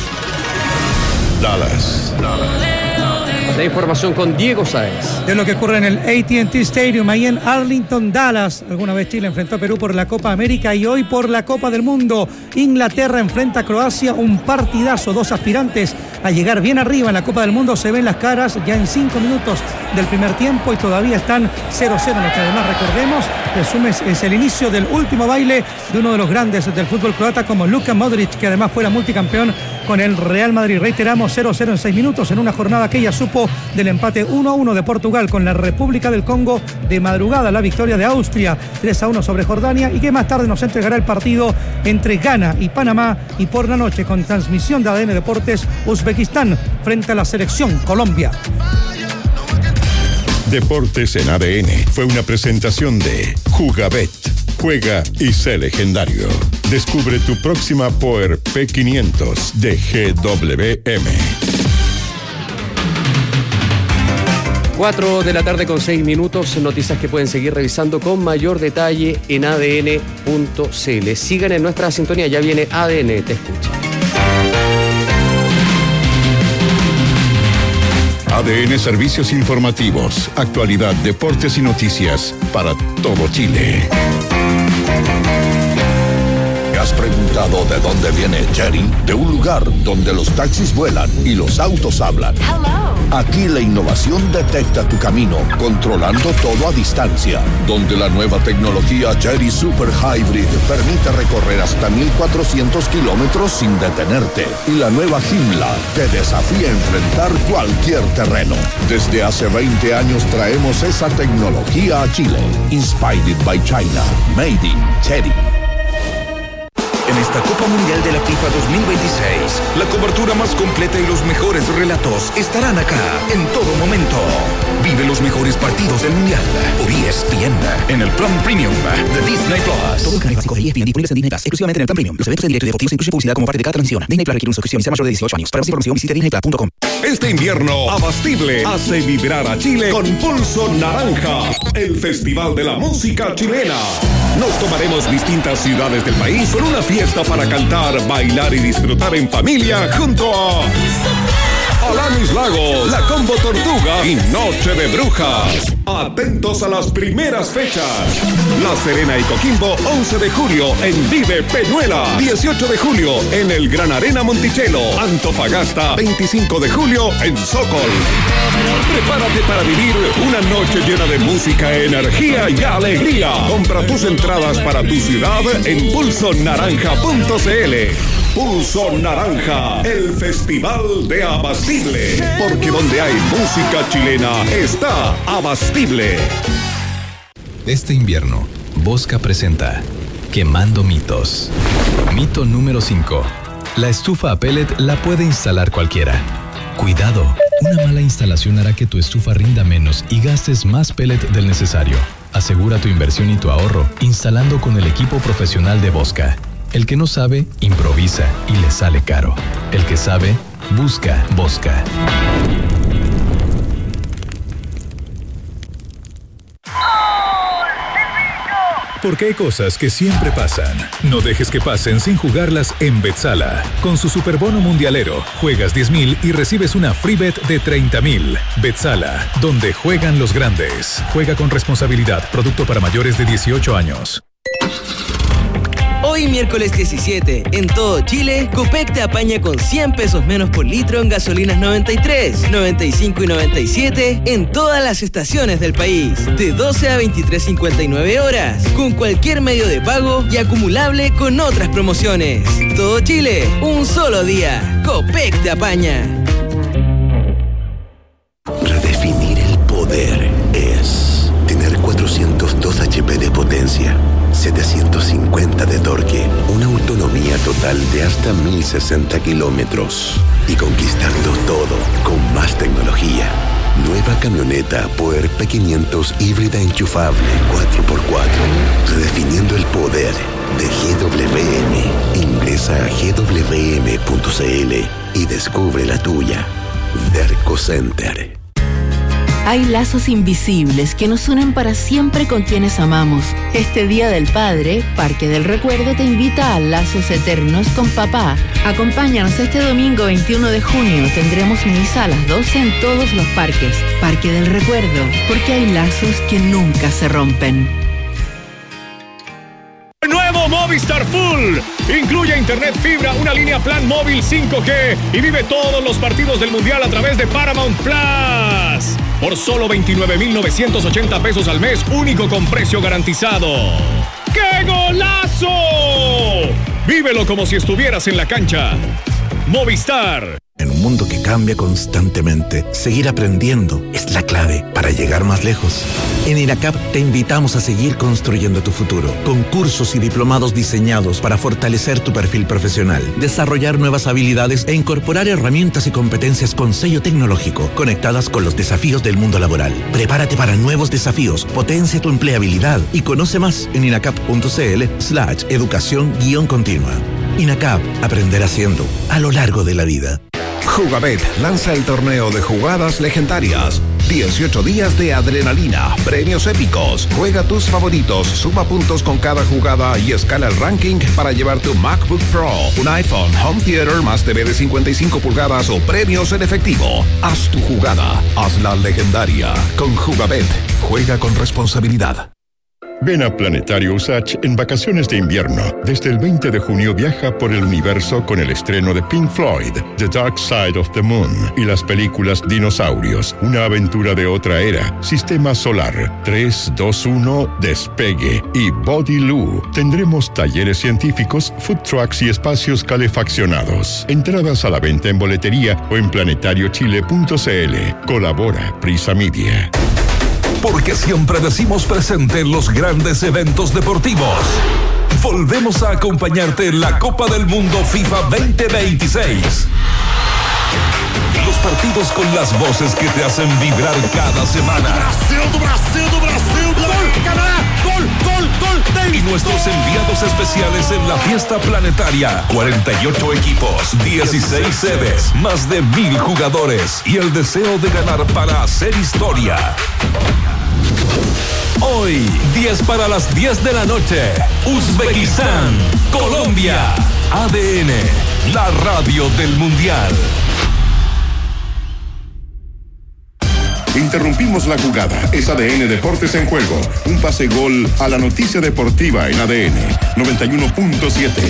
S9: Dallas.
S19: La información con Diego Sáez.
S10: De lo que ocurre en el A T and T Stadium, ahí en Arlington, Dallas. Alguna vez Chile enfrentó a Perú por la Copa América y hoy por la Copa del Mundo. Inglaterra enfrenta a Croacia, un partidazo, dos aspirantes a llegar bien arriba en la Copa del Mundo. Se ven las caras ya en cinco minutos del primer tiempo y todavía están cero cero, lo que además recordemos que asumes es el inicio del último baile de uno de los grandes del fútbol croata como Luka Modric, que además fuera multicampeón con el Real Madrid. Reiteramos, cero cero en seis minutos en una jornada que ya supo del empate uno a uno de Portugal con la República del Congo, de madrugada la victoria de Austria tres a uno sobre Jordania, y que más tarde nos entregará el partido entre Ghana y Panamá, y por la noche con transmisión de A D N Deportes, Uzbekistán frente a la selección Colombia.
S9: Deportes en A D N fue una presentación de Jugabet. Juega y sé legendario. Descubre tu próxima Power P quinientos de G W M.
S19: cuatro de la tarde con seis minutos. Noticias que pueden seguir revisando con mayor detalle en A D N punto C L. Sigan en nuestra sintonía. Ya viene A D N Te Escucha.
S9: A D N Servicios Informativos, actualidad, deportes y noticias para todo Chile.
S1: ¿Te has preguntado de dónde viene Jerry? De un lugar donde los taxis vuelan y los autos hablan. Aquí la innovación detecta tu camino, controlando todo a distancia. Donde la nueva tecnología Jerry Super Hybrid permite recorrer hasta mil cuatrocientos kilómetros sin detenerte. Y la nueva Joomla te desafía a enfrentar cualquier terreno. Desde hace veinte años traemos esa tecnología a Chile. Inspired by China. Made in Jerry. En
S3: esta Copa Mundial de la FIFA dos mil veintiséis. La cobertura más completa y los mejores relatos estarán acá en todo momento. Vive los mejores partidos del Mundial por E S P N en el plan premium de Disney Plus.
S4: Todo el canal básico de E S P N disponibles en Disney Plus, exclusivamente en el plan premium. Los eventos en directo y deportivos incluyen publicidad como parte de cada transmisión. Disney Plus requiere una suscripción y sea mayor de dieciocho años. Para más información visite disney plus punto com.
S1: Este invierno, Abastible hace vibrar a Chile con Pulso Naranja, el festival de la música chilena. Nos tomaremos distintas ciudades del país con una fiesta para cantar, bailar y disfrutar en familia junto a Alanis Lago, La Combo Tortuga y Noche de Brujas. Atentos a las primeras fechas. La Serena y Coquimbo, once de julio en Vive Peñuela. dieciocho de julio en el Gran Arena Monticello. Antofagasta, veinticinco de julio en Sokol. Prepárate para vivir una noche llena de música, energía y alegría. Compra tus entradas para tu ciudad en pulso naranja punto c l. Pulso Naranja, el festival de Abastible. Porque donde hay música chilena está Abastible.
S7: Este invierno, Bosca presenta Quemando Mitos. Mito número cinco. La estufa a pellet la puede instalar cualquiera. Cuidado, una mala instalación hará que tu estufa rinda menos y gastes más pellet del necesario. Asegura tu inversión y tu ahorro instalando con el equipo profesional de Bosca. El que no sabe, improvisa y le sale caro. El que sabe, busca Bosca.
S24: Porque hay cosas que siempre pasan. No dejes que pasen sin jugarlas en Betsala. Con su superbono mundialero, juegas diez mil y recibes una free bet de treinta mil. Betsala, donde juegan los grandes. Juega con responsabilidad. Producto para mayores de dieciocho años.
S25: Hoy miércoles diecisiete, en todo Chile, Copec te apaña con cien pesos menos por litro en gasolinas noventa y tres, noventa y cinco y noventa y siete en todas las estaciones del país. De doce a veintitrés cincuenta y nueve horas, con cualquier medio de pago y acumulable con otras promociones. Todo Chile, un solo día. Copec te apaña.
S26: Redefinir el poder es tener cuatrocientos dos H P de potencia, setecientos cincuenta de torque, una autonomía total de hasta mil sesenta kilómetros y conquistarlo todo con más tecnología. Nueva camioneta Power P quinientos híbrida enchufable cuatro por cuatro, redefiniendo el poder de G W M. Ingresa a g w m punto c l y descubre la tuya. Derco Center.
S18: Hay lazos invisibles que nos unen para siempre con quienes amamos. Este Día del Padre, Parque del Recuerdo te invita a lazos eternos con papá. Acompáñanos este domingo veintiuno de junio. Tendremos misa a las doce en todos los parques. Parque del Recuerdo, porque hay lazos que nunca se rompen.
S27: Nuevo Movistar Full. Incluye internet fibra, una línea plan móvil cinco G y vive todos los partidos del Mundial a través de Paramount Plus. Por solo veintinueve mil novecientos ochenta pesos al mes, único con precio garantizado. ¡Qué golazo! Vívelo como si estuvieras en la cancha. Movistar.
S28: En un mundo que cambia constantemente, seguir aprendiendo es la clave para llegar más lejos. En INACAP te invitamos a seguir construyendo tu futuro, con cursos y diplomados diseñados para fortalecer tu perfil profesional, desarrollar nuevas habilidades e incorporar herramientas y competencias con sello tecnológico, conectadas con los desafíos del mundo laboral. Prepárate para nuevos desafíos, potencia tu empleabilidad y conoce más en inacap punto c l slash educación guión continua. INACAP, aprender haciendo, a lo largo de la vida.
S1: Jugabet lanza el torneo de jugadas legendarias. dieciocho días de adrenalina, premios épicos. Juega tus favoritos, suma puntos con cada jugada y escala el ranking para llevar tu MacBook Pro, un iPhone, Home Theater más T V de cincuenta y cinco pulgadas o premios en efectivo. Haz tu jugada, hazla legendaria. Con Jugabet, juega con responsabilidad.
S9: Ven a Planetario Usach en vacaciones de invierno. Desde el veinte de junio viaja por el universo con el estreno de Pink Floyd, The Dark Side of the Moon, y las películas Dinosaurios, una aventura de otra era, Sistema Solar, tres, dos, uno, Despegue y Body Loo. Tendremos talleres científicos, food trucks y espacios calefaccionados. Entradas a la venta en boletería o en planetario chile punto c l. Colabora Prisa Media.
S29: Porque siempre decimos presente en los grandes eventos deportivos.
S24: volvemos a acompañarte en la Copa del Mundo FIFA veinte veintiséis. Los partidos con las voces que te hacen vibrar cada semana.
S6: Brasil, do Brasil, do Brasil, gol, Canadá, gol, gol, gol.
S24: Y nuestros enviados especiales en la fiesta planetaria. cuarenta y ocho equipos, dieciséis sedes, más de mil jugadores y el deseo de ganar para hacer historia. Hoy, diez para las diez de la noche, Uzbekistán, Colombia. A D N, la radio del Mundial.
S9: Interrumpimos la jugada. Es A D N Deportes en juego. Un pase gol a la noticia deportiva en A D N noventa y uno punto siete.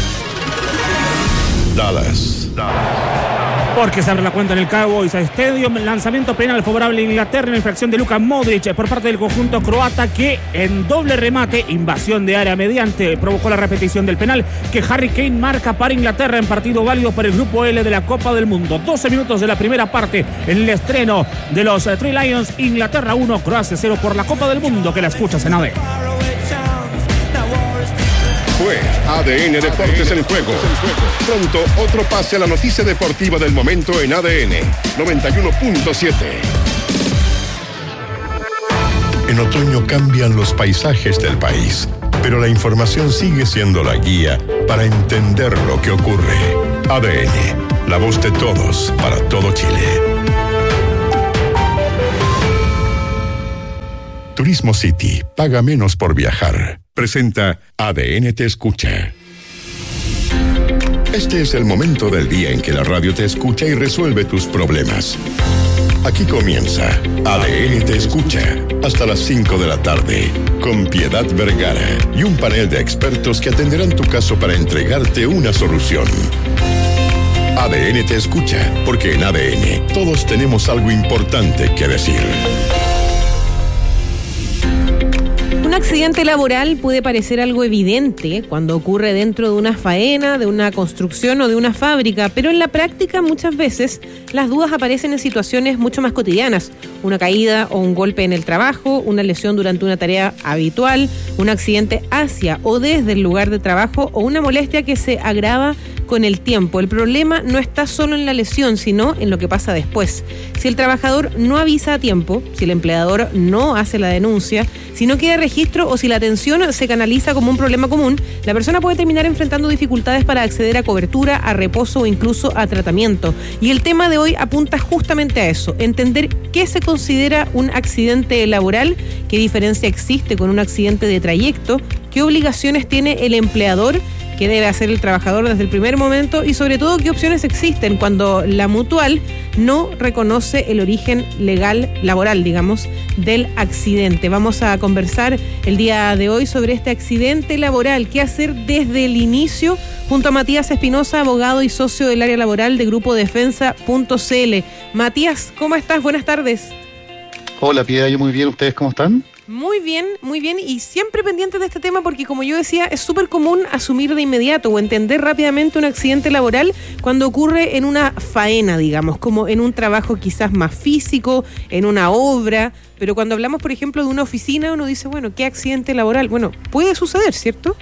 S9: Dallas.
S8: Porque se abre la cuenta en el Cowboys Stadium. Lanzamiento penal favorable a Inglaterra en la infracción de Luka Modric por parte del conjunto croata, que en doble remate, invasión de área mediante, provocó la repetición del penal que Harry Kane marca para Inglaterra en partido válido para el Grupo L de la Copa del Mundo. doce minutos de la primera parte en el estreno de los Three Lions. Inglaterra uno, Croacia cero por la Copa del Mundo, que la escuchas en A D N.
S9: Fue A D N Deportes en juego. Pronto, otro pase a la noticia deportiva del momento en A D N noventa y uno punto siete. En otoño cambian los paisajes del país, pero la información sigue siendo la guía para entender lo que ocurre. A D N, la voz de todos para todo Chile. Turismo City, paga menos por viajar. Presenta A D N Te Escucha. Este es el momento del día en que la radio te escucha y resuelve tus problemas. Aquí comienza A D N Te Escucha, hasta las cinco de la tarde, con Piedad Vergara y un panel de expertos que atenderán tu caso para entregarte una solución. A D N Te Escucha, porque en A D N todos tenemos algo importante que decir.
S11: Un accidente laboral puede parecer algo evidente cuando ocurre dentro de una faena, de una construcción o de una fábrica, pero en la práctica muchas veces las dudas aparecen en situaciones mucho más cotidianas. Una caída o un golpe en el trabajo, una lesión durante una tarea habitual, un accidente hacia o desde el lugar de trabajo o una molestia que se agrava con el tiempo. El problema no está solo en la lesión, sino en lo que pasa después. Si el trabajador no avisa a tiempo, si el empleador no hace la denuncia, si no queda registro o si la atención se canaliza como un problema común, la persona puede terminar enfrentando dificultades para acceder a cobertura, a reposo o incluso a tratamiento. Y el tema de hoy apunta justamente a eso, entender qué se considera un accidente laboral, qué diferencia existe con un accidente de trayecto, qué obligaciones tiene el empleador, qué debe hacer el trabajador desde el primer momento y sobre todo qué opciones existen cuando la mutual no reconoce el origen legal, laboral, digamos, del accidente. Vamos a conversar el día de hoy sobre este accidente laboral, qué hacer desde el inicio, junto a Matías Espinosa, abogado y socio del área laboral de Grupo Defensa punto c l. Matías, ¿cómo estás? Buenas tardes.
S12: Hola, Piedad, yo muy bien. ¿Ustedes cómo están?
S11: Muy bien, muy bien, y siempre pendiente de este tema porque, como yo decía, es súper común asumir de inmediato o entender rápidamente un accidente laboral cuando ocurre en una faena, digamos, como en un trabajo quizás más físico, en una obra, pero cuando hablamos, por ejemplo, de una oficina, uno dice, bueno, ¿qué accidente laboral? Bueno, puede suceder, ¿cierto?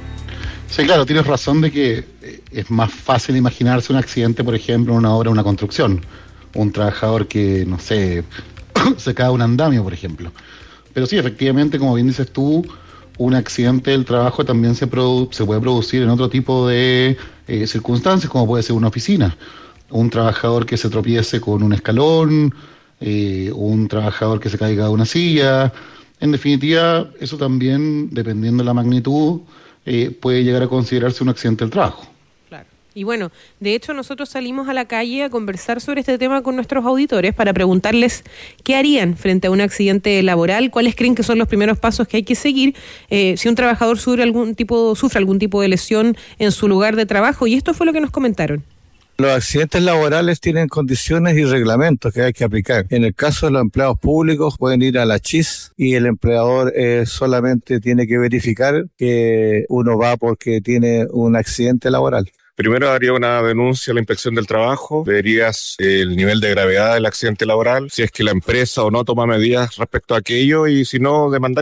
S12: Sí, claro, tienes razón de que es más fácil imaginarse un accidente, por ejemplo, en una obra, una construcción, un trabajador que, no sé, se cae un andamio, por ejemplo. Pero sí, efectivamente, como bien dices tú, un accidente del trabajo también se, produ- se puede producir en otro tipo de eh, circunstancias, como puede ser una oficina. Un trabajador que se tropiece con un escalón, eh, un trabajador que se caiga de una silla. En definitiva, eso también, dependiendo de la magnitud, eh, puede llegar a considerarse un accidente del trabajo.
S11: Y bueno, de hecho nosotros salimos a la calle a conversar sobre este tema con nuestros auditores para preguntarles qué harían frente a un accidente laboral, cuáles creen que son los primeros pasos que hay que seguir eh, si un trabajador sufre algún tipo, sufre algún tipo de lesión en su lugar de trabajo. Y esto fue lo que nos comentaron.
S13: Los accidentes laborales tienen condiciones y reglamentos que hay que aplicar. En el caso de los empleados públicos pueden ir a la C H I S y el empleador eh, solamente tiene que verificar que uno va porque tiene un accidente laboral.
S14: Primero haría una denuncia a la inspección del trabajo, verías el nivel de gravedad del accidente laboral, si es que la empresa o no toma medidas respecto a aquello y si no, demandaría.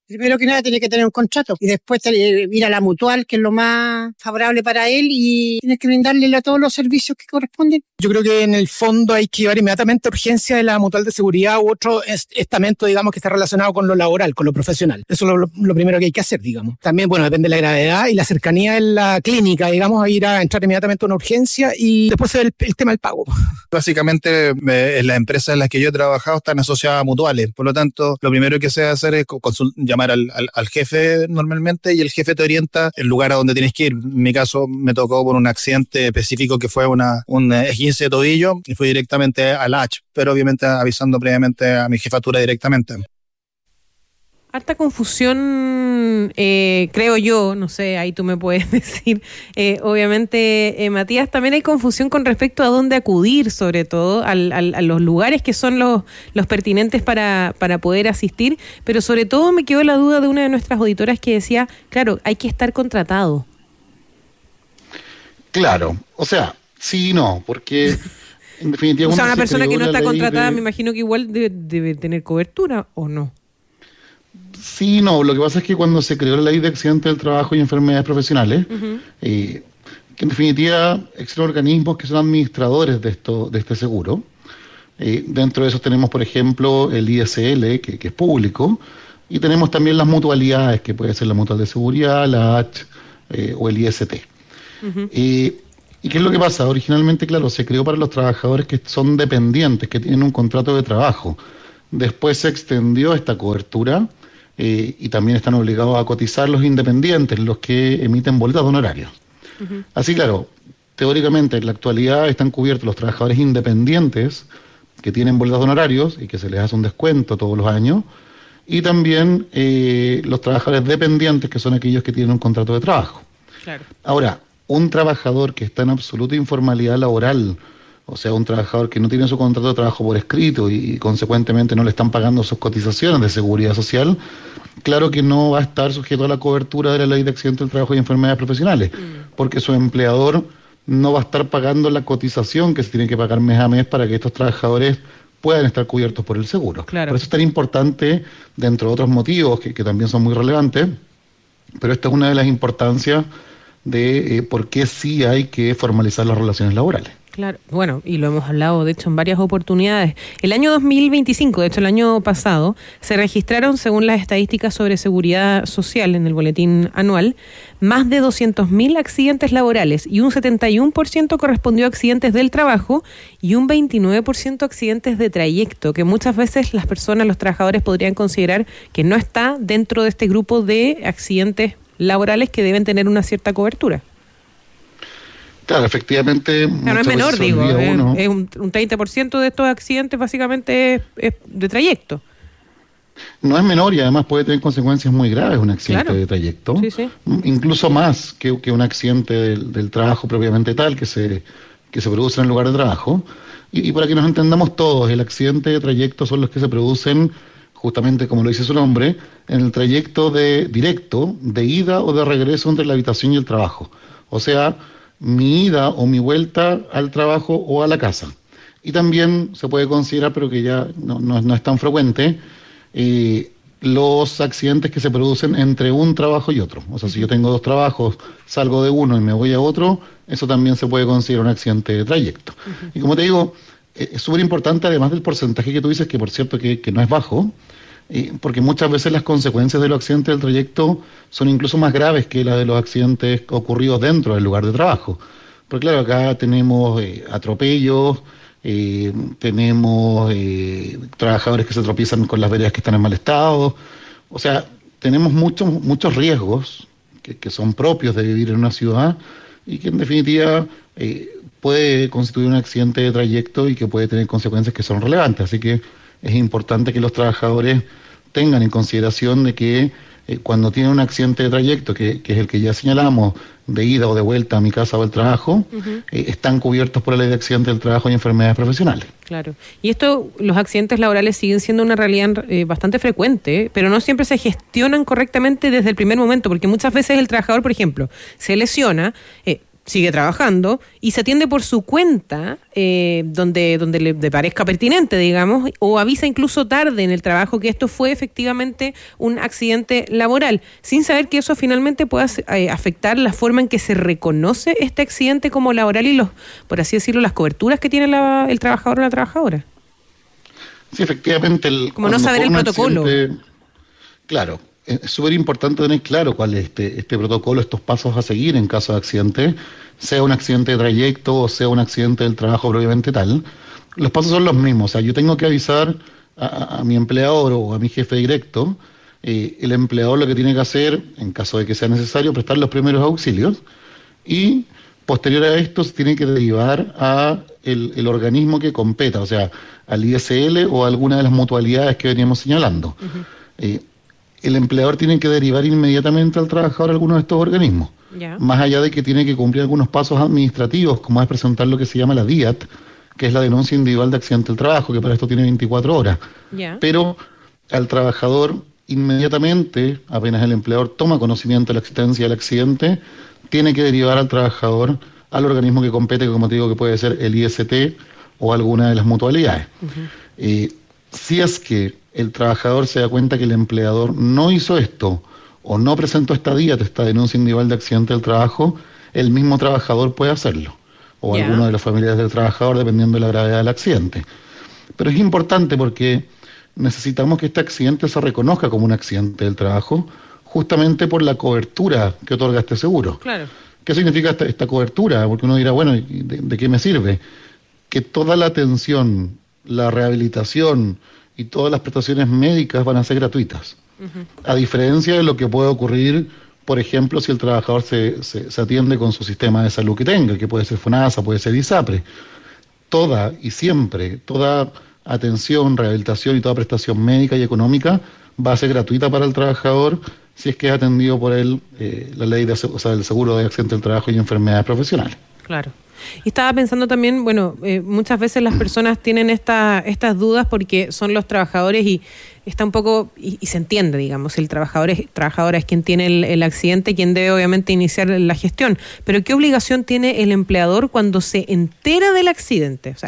S2: Primero que nada tiene que tener un contrato y después ir a la mutual, que es lo más favorable para él, y tienes que brindarle a todos los servicios que corresponden.
S5: Yo creo que en el fondo hay que llevar inmediatamente urgencia de la mutual de seguridad u otro estamento, digamos, que está relacionado con lo laboral, con lo profesional. Eso es lo, lo primero que hay que hacer, digamos. También, bueno, depende de la gravedad y la cercanía en la clínica, digamos, a ir a entrar inmediatamente a una urgencia y después el, el tema del pago.
S15: Básicamente, eh, las empresas en las que yo he trabajado están asociadas a mutuales. Por lo tanto, lo primero que se debe hacer es consultar, llamar al, al, al jefe normalmente, y el jefe te orienta el lugar a donde tienes que ir. En mi caso me tocó por un accidente específico que fue una, un esguince de tobillo y fui directamente a la H, pero obviamente avisando previamente a mi jefatura directamente.
S11: Harta confusión, eh, creo yo, no sé, ahí tú me puedes decir. Eh, obviamente, eh, Matías, también hay confusión con respecto a dónde acudir, sobre todo, al, al, a los lugares que son los, los pertinentes para, para poder asistir, pero sobre todo me quedó la duda de una de nuestras auditoras que decía, claro, hay que estar contratado.
S12: Claro, o sea, sí y no, porque en definitiva...
S11: O sea, una persona que no está contratada,
S12: de...
S11: me imagino que igual debe, debe tener cobertura, ¿o no?
S12: Sí, no, lo que pasa es que cuando se creó la ley de accidentes del trabajo y enfermedades profesionales, uh-huh. eh, que en definitiva existen organismos que son administradores de esto, de este seguro. Eh, dentro de esos tenemos, por ejemplo, el I S L, que, que es público, y tenemos también las mutualidades, que puede ser la Mutual de Seguridad, la H eh, o el I S T. Uh-huh. Eh, ¿Y qué es lo que pasa? Originalmente, claro, se creó para los trabajadores que son dependientes, que tienen un contrato de trabajo. Después se extendió esta cobertura. Eh, y también están obligados a cotizar los independientes, los que emiten boletas de honorarios. Uh-huh. Así, claro, teóricamente en la actualidad están cubiertos los trabajadores independientes que tienen boletas de honorarios y que se les hace un descuento todos los años, y también eh, los trabajadores dependientes, que son aquellos que tienen un contrato de trabajo.
S11: Claro.
S12: Ahora, un trabajador que está en absoluta informalidad laboral, o sea, un trabajador que no tiene su contrato de trabajo por escrito y, y consecuentemente no le están pagando sus cotizaciones de seguridad social, claro que no va a estar sujeto a la cobertura de la ley de accidentes del trabajo y enfermedades profesionales, mm. porque su empleador no va a estar pagando la cotización que se tiene que pagar mes a mes para que estos trabajadores puedan estar cubiertos por el seguro.
S11: Claro.
S12: Por eso es tan importante, dentro de otros motivos que, que también son muy relevantes, pero esta es una de las importancias de eh, por qué sí hay que formalizar las relaciones laborales.
S11: Claro, bueno, y lo hemos hablado, de hecho, en varias oportunidades. El año dos mil veinticinco, de hecho, el año pasado, se registraron, según las estadísticas sobre seguridad social en el boletín anual, más de doscientos mil accidentes laborales, y un setenta y uno por ciento correspondió a accidentes del trabajo y un veintinueve por ciento a accidentes de trayecto, que muchas veces las personas, los trabajadores, podrían considerar que no está dentro de este grupo de accidentes laborales que deben tener una cierta cobertura.
S12: Claro, efectivamente...
S11: No, no es menor, digo, es, es un, un treinta por ciento de estos accidentes básicamente es, es de trayecto.
S12: No es menor y además puede tener consecuencias muy graves un accidente claro. de trayecto,
S11: sí, sí.
S12: incluso más que, que un accidente del, del trabajo propiamente tal que se, que se produce en el lugar de trabajo. Y, y para que nos entendamos todos, el accidente de trayecto son los que se producen, justamente como lo dice su nombre, en el trayecto de directo, de ida o de regreso entre la habitación y el trabajo. O sea, mi ida o mi vuelta al trabajo o a la casa. Y también se puede considerar, pero que ya no, no, no es tan frecuente, eh, los accidentes que se producen entre un trabajo y otro. O sea, si yo tengo dos trabajos, salgo de uno y me voy a otro, eso también se puede considerar un accidente de trayecto. Uh-huh. Y como te digo, eh, es súper importante, además del porcentaje que tú dices, que por cierto que, que no es bajo, eh, porque muchas veces las consecuencias de los accidentes del trayecto son incluso más graves que las de los accidentes ocurridos dentro del lugar de trabajo. Porque claro, acá tenemos eh, atropellos, eh, tenemos eh, trabajadores que se tropiezan con las veredas que están en mal estado, o sea, tenemos muchos muchos riesgos que, que son propios de vivir en una ciudad y que en definitiva eh, puede constituir un accidente de trayecto y que puede tener consecuencias que son relevantes, así que es importante que los trabajadores tengan en consideración de que eh, cuando tienen un accidente de trayecto, que, que es el que ya señalamos, de ida o de vuelta a mi casa o al trabajo, uh-huh. eh, están cubiertos por la ley de accidentes del trabajo y enfermedades profesionales.
S11: Claro. Y esto, los accidentes laborales siguen siendo una realidad eh, bastante frecuente, pero no siempre se gestionan correctamente desde el primer momento, porque muchas veces el trabajador, por ejemplo, se lesiona, eh, sigue trabajando y se atiende por su cuenta, eh, donde, donde le, le parezca pertinente, digamos, o avisa incluso tarde en el trabajo que esto fue efectivamente un accidente laboral, sin saber que eso finalmente pueda eh, afectar la forma en que se reconoce este accidente como laboral y los, por así decirlo, las coberturas que tiene la, el trabajador o la trabajadora.
S12: Sí, efectivamente. El,
S11: como no saber el protocolo.
S12: Claro. Es súper importante tener claro cuál es este, este protocolo, estos pasos a seguir en caso de accidente, sea un accidente de trayecto o sea un accidente del trabajo propiamente tal. Los pasos son los mismos, o sea, yo tengo que avisar a, a mi empleador o a mi jefe directo, eh, el empleador lo que tiene que hacer, en caso de que sea necesario, prestar los primeros auxilios y posterior a esto se tiene que derivar a el, el organismo que competa, o sea, al I S L o a alguna de las mutualidades que veníamos señalando. Uh-huh. eh, el empleador tiene que derivar inmediatamente al trabajador a alguno de estos organismos, yeah. más allá de que tiene que cumplir algunos pasos administrativos, como es presentar lo que se llama la D I A T, que es la denuncia individual de accidente del trabajo, que para esto tiene veinticuatro horas. Yeah. Pero al trabajador inmediatamente, apenas el empleador toma conocimiento de la existencia del accidente, tiene que derivar al trabajador al organismo que compete, que como te digo que puede ser el I S T o alguna de las mutualidades. Uh-huh. Eh, si es que el trabajador se da cuenta que el empleador no hizo esto o no presentó esta D I A T, esta denuncia individual de accidente del trabajo, el mismo trabajador puede hacerlo, o yeah. alguno de los familiares del trabajador, dependiendo de la gravedad del accidente. Pero es importante porque necesitamos que este accidente se reconozca como un accidente del trabajo, justamente por la cobertura que otorga este seguro.
S11: Claro.
S12: ¿Qué significa esta, esta cobertura? Porque uno dirá, bueno, ¿de, de qué me sirve? Que toda la atención, la rehabilitación y todas las prestaciones médicas van a ser gratuitas. Uh-huh. A diferencia de lo que puede ocurrir, por ejemplo, si el trabajador se, se, se atiende con su sistema de salud que tenga, que puede ser FONASA, puede ser ISAPRE. Toda y siempre, toda atención, rehabilitación y toda prestación médica y económica va a ser gratuita para el trabajador si es que es atendido por él eh, la ley de, o sea, del seguro de accidente del trabajo y enfermedades profesionales.
S11: Claro. Y estaba pensando también, bueno, eh, muchas veces las personas tienen esta, estas dudas porque son los trabajadores y está un poco, y, y se entiende, digamos, el trabajador es, trabajadora es quien tiene el, el accidente, quien debe obviamente iniciar la gestión. Pero ¿qué obligación tiene el empleador cuando se entera del accidente? O sea,